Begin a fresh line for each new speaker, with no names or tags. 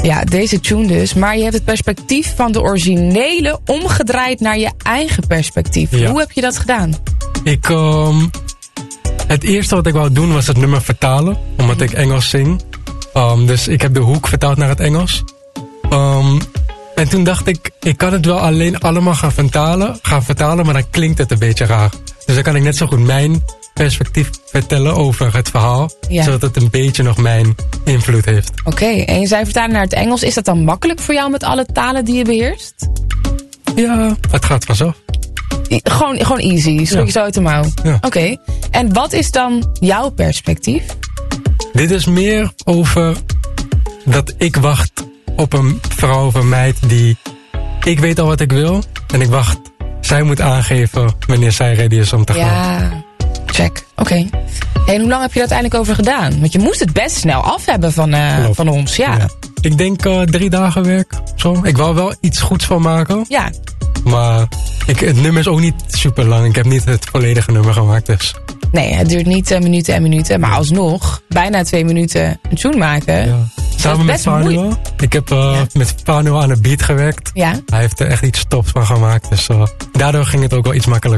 Ja, deze tune dus. Maar je hebt het perspectief van de originele omgedraaid naar je eigen perspectief.
Ja.
Hoe heb je dat gedaan?
Het eerste wat ik wou doen was het nummer vertalen. Omdat ik Engels zing. Dus ik heb de hoek vertaald naar het Engels. En toen dacht ik kan het wel alleen allemaal gaan vertalen, maar dan klinkt het een beetje raar. Dus dan kan ik net zo goed mijn perspectief vertellen over het verhaal.
Ja.
Zodat het een beetje nog mijn invloed heeft.
Oké, en je zei vertalen naar het Engels. Is dat dan makkelijk voor jou met alle talen die je beheerst?
Ja, het gaat vanzelf.
Gewoon easy, schrik je zo uit de mouw.
Ja.
Oké, en wat is dan jouw perspectief?
Dit is meer over dat ik wacht op een vrouw of een meid die... Ik weet al wat ik wil en ik wacht. Zij moet aangeven wanneer zij ready is om te gaan.
Ja, check. Oké. En hoe lang heb je er uiteindelijk over gedaan? Want je moest het best snel af hebben van ons. Ja.
Ik denk 3 dagen werk. Zo. Ik wou wel iets goeds van maken.
Ja.
Maar het nummer is ook niet super lang. Ik heb niet het volledige nummer gemaakt. Dus.
Nee, het duurt niet minuten en minuten. Maar alsnog, bijna 2 minuten een tune maken.
Ja. Samen met Fanuel. Ik heb met Fanuel aan de beat gewerkt.
Ja.
Hij heeft er echt iets tops van gemaakt. Dus daardoor ging het ook wel iets makkelijker.